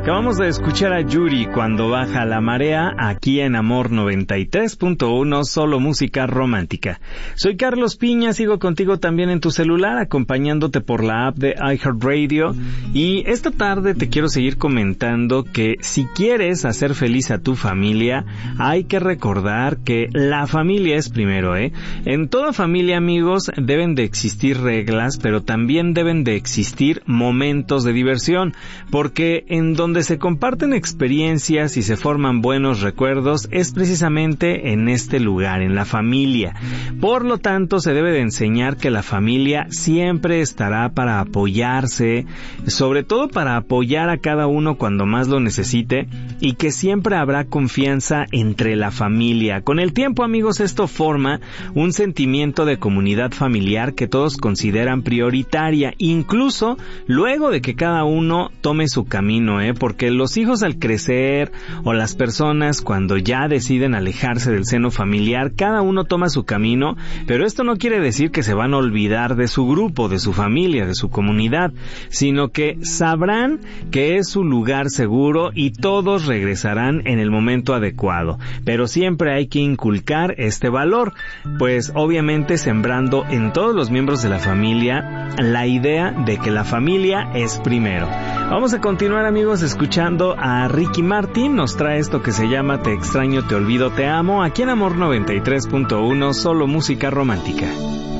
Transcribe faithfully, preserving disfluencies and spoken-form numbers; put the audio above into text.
Acabamos de escuchar a Yuri, Cuando baja la marea, aquí en Amor noventa y tres punto uno, solo música romántica. Soy Carlos Piña, sigo contigo también en tu celular, acompañándote por la app de iHeartRadio. Y esta tarde te quiero seguir comentando que si quieres hacer feliz a tu familia, hay que recordar que la familia es primero, ¿eh? En toda familia, amigos, deben de existir reglas, pero también deben de existir momentos de diversión, porque en donde se comparten experiencias y se forman buenos recuerdos es precisamente en este lugar, en la familia. Por lo tanto, se debe de enseñar que la familia siempre estará para apoyarse, sobre todo para apoyar a cada uno cuando más lo necesite, y que siempre habrá confianza entre la familia. Con el tiempo, amigos, esto forma un sentimiento de comunidad familiar que todos consideran prioritaria, incluso luego de que cada uno tome su camino, ¿eh? Porque los hijos al crecer o las personas cuando ya deciden alejarse del seno familiar, cada uno toma su camino, pero esto no quiere decir que se van a olvidar de su grupo, de su familia, de su comunidad, sino que sabrán que es su lugar seguro y todos regresarán en el momento adecuado. Pero siempre hay que inculcar este valor, pues obviamente sembrando en todos los miembros de la familia la idea de que la familia es primero. Vamos a continuar, amigos, escuchando a Ricky Martin. Nos trae esto que se llama Te extraño, te olvido, te amo, aquí en Amor noventa y tres punto uno, solo música romántica.